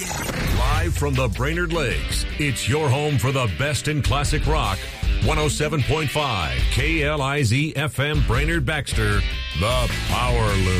Live from the Brainerd Lakes, it's your home for the best in classic rock. 107.5 KLIZ FM Brainerd Baxter, The Power Loom.